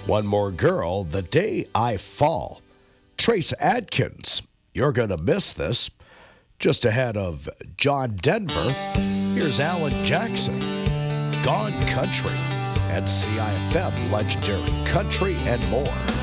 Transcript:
One More Girl, The Day I Fall. Trace Adkins, you're going to miss this. Just ahead of John Denver, here's Alan Jackson. Gone Country and CIFM Legendary Country and more.